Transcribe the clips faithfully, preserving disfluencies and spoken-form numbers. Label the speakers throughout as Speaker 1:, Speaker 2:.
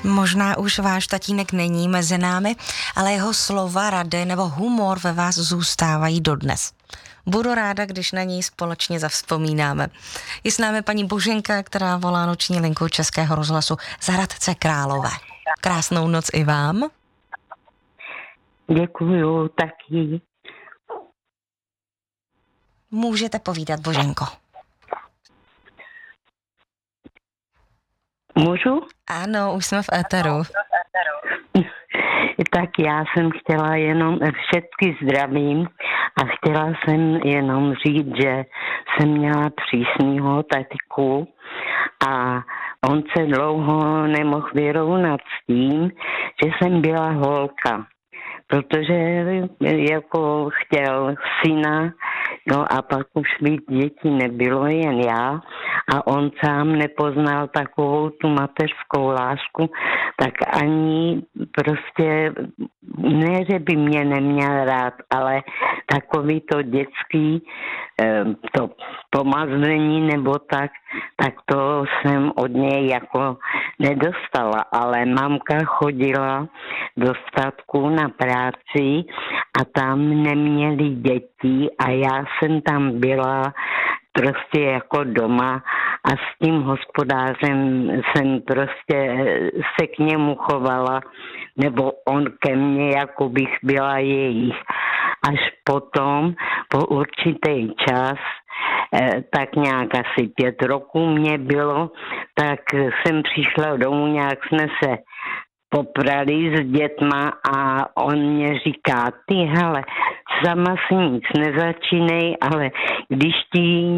Speaker 1: Možná už váš tatínek není mezi námi, ale jeho slova, rady nebo humor ve vás zůstávají dodnes. Budu ráda, když na něj společně zavzpomínáme. Je s námi paní Boženka, která volá noční linku Českého rozhlasu z Hradce Králové. Krásnou noc i vám.
Speaker 2: Děkuju taky.
Speaker 1: Můžete povídat, Boženko.
Speaker 2: Můžu?
Speaker 1: Ano, už jsme v éteru.
Speaker 2: Tak já jsem chtěla jenom, všechny zdravím a chtěla jsem jenom říct, že jsem měla přísnýho taťku a on se dlouho nemohl vyrovnat s tím, že jsem byla holka, protože jako chtěl syna, no a pak už víc dětí nebylo, jen já, a on sám nepoznal takovou tu mateřskou lásku, tak ani prostě, ne, že by mě neměl rád, ale takový to dětský, to pomazlení nebo tak, tak to jsem od něj jako nedostala, ale mamka chodila do statku na práci a tam neměli děti a já jsem tam byla prostě jako doma a s tím hospodářem jsem prostě se k němu chovala, nebo on ke mně, jako bych byla jejich. Až potom, po určitý čas, tak nějak asi pět roků mě bylo, tak jsem přišla domů, nějak jsme se poprali s dětma a on mě říká, ty hele, sama si nic nezačínej, ale když ti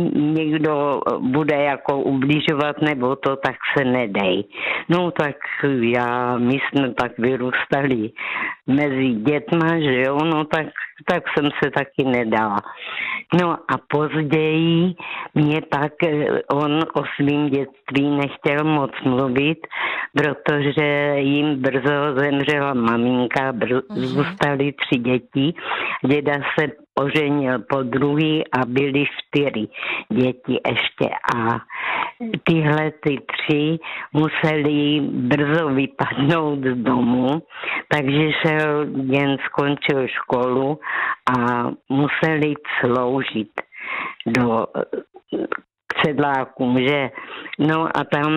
Speaker 2: někdo bude jako ubližovat nebo to, tak se nedej. No tak já, my jsme tak vyrůstali mezi dětma, že jo, no tak, tak jsem se taky nedala. No a později mě pak on o svým dětství nechtěl moc mluvit, protože jim brzo zemřela maminka, br- zůstaly tři děti, děda se oženil po druhý a byly čtyři děti ještě a tyhle ty tři museli brzo vypadnout z domu, takže šel, jen skončil školu a museli sloužit do k sedlákům, že? No a tam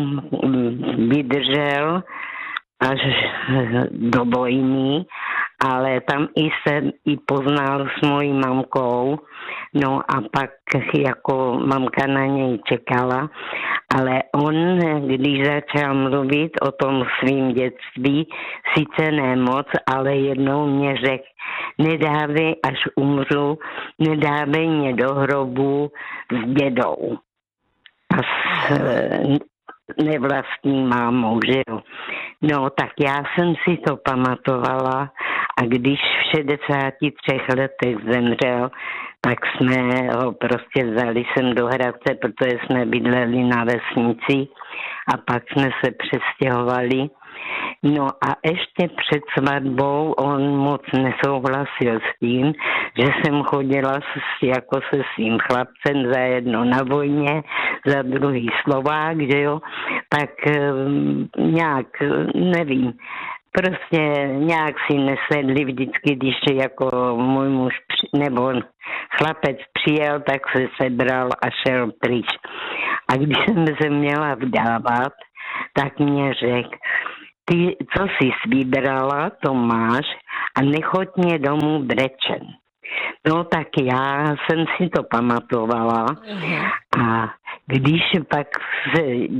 Speaker 2: vydržel až do vojny, ale tam i se i poznal s mojí mamkou, no a pak jako mamka na něj čekala, ale on, když začal mluvit o tom svým dětství, sice ne moc, ale jednou mě řekl, nedávej, až umřu, nedávej mě do hrobu s dědou a s nevlastní mámou, že jo. No, tak já jsem si to pamatovala a když v šedesáti třech letech zemřel, tak jsme ho prostě vzali sem do Hradce, protože jsme bydleli na vesnici a pak jsme se přestěhovali. No a ještě před svatbou on moc nesouhlasil s tím, že jsem chodila s, jako se svým chlapcem za jedno na vojně, za druhý Slovák, že jo, tak nějak, nevím, prostě nějak si nesedli vždycky, když jako můj muž nebo chlapec přijel, tak se sebral a šel pryč. A když jsem se měla vdávat, tak mě řekl, ty, co jsi vybrala, to máš a nechoď mě domů brečen. No tak já jsem si to pamatovala a když pak se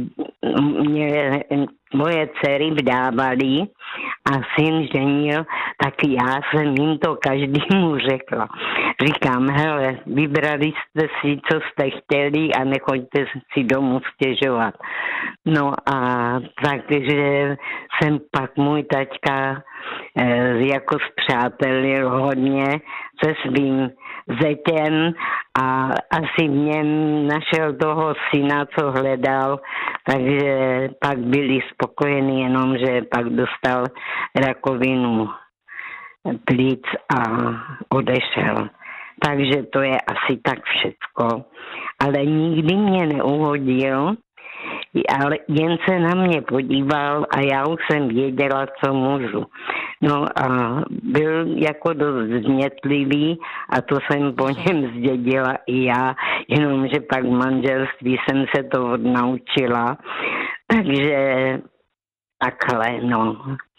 Speaker 2: mě moje dcery vdávali a syn ženil, tak já jsem jim to každému řekla. Říkám, hele, vybrali jste si, co jste chtěli a nechoďte si domů stěžovat. No a takže jsem pak můj taťka eh, jako zpřátelil hodně se svým zetěm a asi v něm našel toho syna, co hledal, takže pak byli spokojeni, jenom že pak dostal rakovinu plic a odešel. Takže to je asi tak všecko. Ale nikdy mě neuhodil, ale jen se na mě podíval a já už jsem věděla, co můžu. No a byl jako dost změtlivý a to jsem po něm zdědila i já, jenomže pak v manželství jsem se to odnaučila. Takže takhle, no.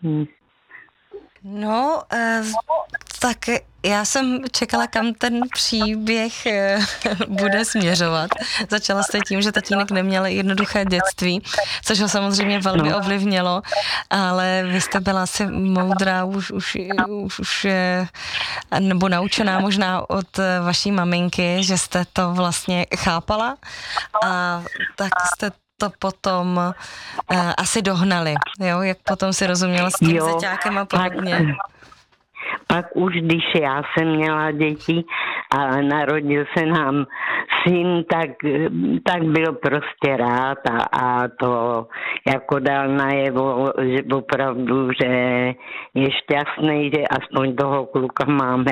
Speaker 1: No, eh, tak já jsem čekala, kam ten příběh eh, bude směřovat. Začala jste tím, že tatínek neměl jednoduché dětství, což ho samozřejmě velmi
Speaker 2: No.
Speaker 1: ovlivnilo, ale vy jste byla asi moudrá už, už, už, už eh, nebo naučená možná od eh, vaší maminky, že jste to vlastně chápala a tak jste to potom uh, asi dohnali, jo? Jak potom si rozuměla s tím
Speaker 2: Jo,
Speaker 1: zeťákem a podobně.
Speaker 2: Pak, pak už, když já jsem měla děti a narodil se nám syn, tak, tak byl prostě rád a, a to jako dal najevo, že opravdu, že je šťastný, že aspoň toho kluka máme.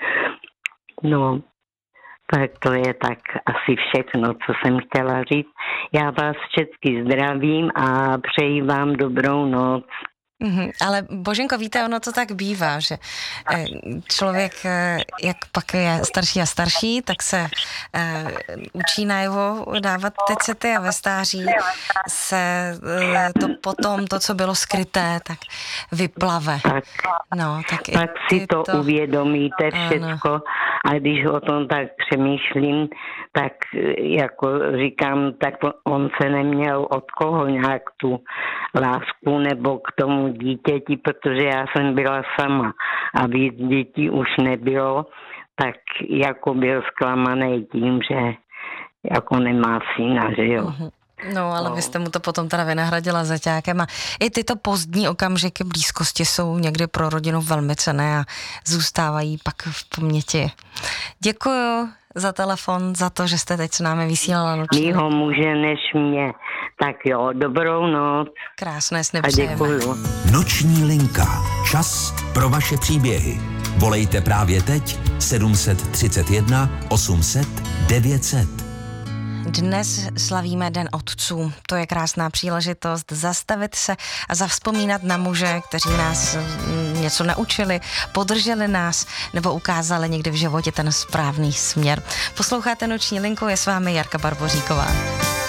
Speaker 2: No. Tak to je tak asi všechno, co jsem chtěla říct. Já vás všechny zdravím a přeji vám dobrou noc.
Speaker 1: Mm-hmm, ale Boženko, víte, ono to tak bývá, že eh, člověk, eh, jak pak je starší a starší, tak se eh, učí najevo dávat ty city a ve stáří se eh, to potom, to, co bylo skryté, tak vyplave.
Speaker 2: Tak,
Speaker 1: no, tak
Speaker 2: tak si to, to uvědomíte všecko. Ano. A když o tom tak přemýšlím, tak jako říkám, tak on se neměl od koho nějak tu lásku nebo k tomu dítěti, protože já jsem byla sama a víc dětí už nebylo, tak jako byl zklamaný tím, že jako nemá syna, že jo.
Speaker 1: Uh-huh. No, ale no. Vy jste mu to potom teda vynahradila zeťákem a i tyto pozdní okamžiky blízkosti jsou někdy pro rodinu velmi cenné a zůstávají pak v paměti. Děkuju za telefon, za to, že jste teď s námi vysílala noční.
Speaker 2: Mýho muže než mě. Tak jo, dobrou noc.
Speaker 1: Krásné sny
Speaker 2: a děkuju.
Speaker 3: Noční linka. Čas pro vaše příběhy. Volejte právě teď sedm set třicet jedna osm set devět set.
Speaker 1: Dnes slavíme Den otců. To je krásná příležitost zastavit se a zavzpomínat na muže, kteří nás něco naučili, podrželi nás nebo ukázali někdy v životě ten správný směr. Posloucháte Noční linku, je s vámi Jarka Barboříková.